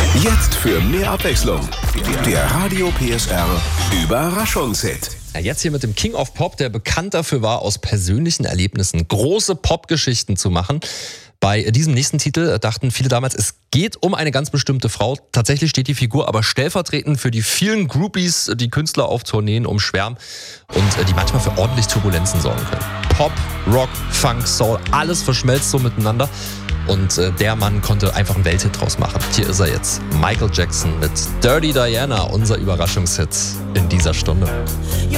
Jetzt für mehr Abwechslung. Der Radio PSR Überraschungshit. Ja, jetzt hier mit dem King of Pop, der bekannt dafür war, aus persönlichen Erlebnissen große Popgeschichten zu machen. Bei diesem nächsten Titel dachten viele damals, es geht um eine ganz bestimmte Frau. Tatsächlich steht die Figur aber stellvertretend für die vielen Groupies, die Künstler auf Tourneen umschwärmen und die manchmal für ordentlich Turbulenzen sorgen können. Pop, Rock, Funk, Soul, alles verschmelzt so miteinander. Und der Mann konnte einfach einen Welthit draus machen. Hier ist er jetzt, Michael Jackson mit Dirty Diana, unser Überraschungshit in dieser Stunde.